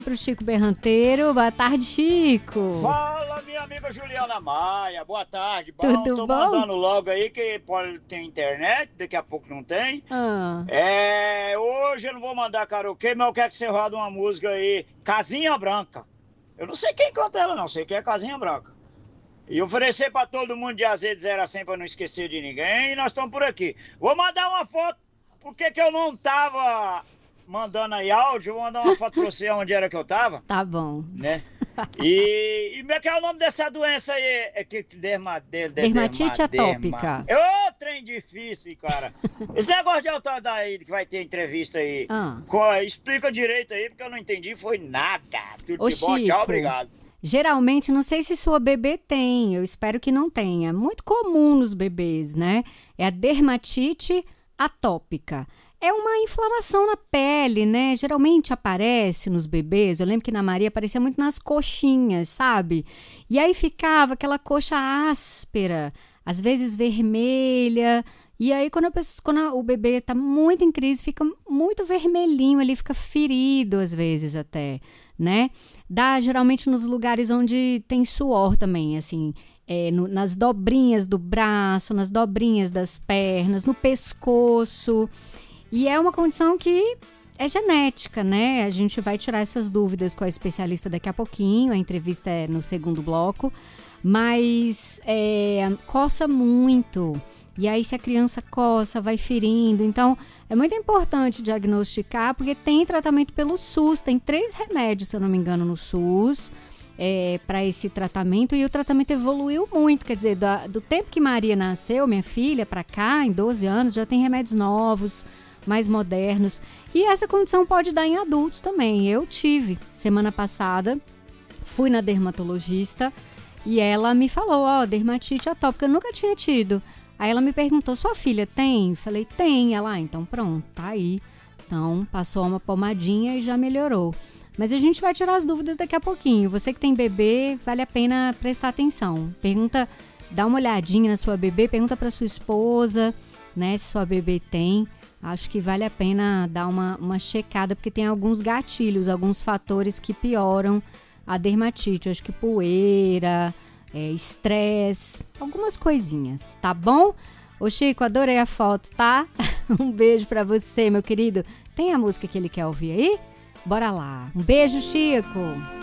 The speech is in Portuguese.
Pro Chico Berranteiro. Boa tarde, Chico. Fala, minha amiga Juliana Maia. Boa tarde. Tudo Tô bom? mandando logo aí que pode ter internet, daqui a pouco não tem. Ah, Hoje eu não vou mandar karaokê, mas eu quero que você roda uma música aí, Casinha Branca. Eu não sei quem canta ela não, sei que é Casinha Branca. E oferecer pra todo mundo de azedo 0 a 100 pra não esquecer de ninguém, e nós estamos por aqui. Vou mandar uma foto, porque que eu não tava mandando aí áudio, vou mandar uma foto pra você onde era que eu tava, tá bom. né? E como é que é o nome dessa doença aí? É que Dermatite atópica. É ô trem difícil, cara. Esse negócio de alta aí que vai ter entrevista aí. Explica direito aí, porque eu não entendi, foi nada. Tudo Ô, de bom, Chico, tchau, obrigado. Geralmente, não sei se sua bebê tem, eu espero que não tenha. Muito comum nos bebês, né? É a dermatite atópica. É uma inflamação na pele, né? Geralmente aparece nos bebês. Eu lembro que na Maria aparecia muito nas coxinhas, sabe? E aí ficava aquela coxa áspera, às vezes vermelha. E aí, quando o bebê tá muito em crise, fica muito vermelhinho, ele fica ferido às vezes até, né? Dá geralmente nos lugares onde tem suor também, assim, nas dobrinhas do braço, nas dobrinhas das pernas, no pescoço. E é uma condição que é genética, né? A gente vai tirar essas dúvidas com a especialista daqui a pouquinho, a entrevista é no segundo bloco, mas coça muito. E aí, se a criança coça, vai ferindo. Então, é muito importante diagnosticar, porque tem tratamento pelo SUS. Tem 3 remédios, se eu não me engano, no SUS, para esse tratamento. E o tratamento evoluiu muito. Quer dizer, do tempo que Maria nasceu, minha filha, para cá, em 12 anos, já tem remédios novos, mais modernos. E essa condição pode dar em adultos também. Eu tive, semana passada, fui na dermatologista e ela me falou, dermatite atópica, eu nunca tinha tido. Aí ela me perguntou, sua filha tem? Falei, tem. Ela, então pronto, tá aí. Então, passou uma pomadinha e já melhorou. Mas a gente vai tirar as dúvidas daqui a pouquinho. Você que tem bebê, vale a pena prestar atenção. Pergunta, dá uma olhadinha na sua bebê, pergunta pra sua esposa, né, se sua bebê tem. Acho que vale a pena dar uma checada, porque tem alguns gatilhos, alguns fatores que pioram a dermatite. Acho que poeira, estresse, algumas coisinhas, tá bom? Ô Chico, adorei a foto, tá? Um beijo pra você, meu querido. Tem a música que ele quer ouvir aí? Bora lá. Um beijo, Chico!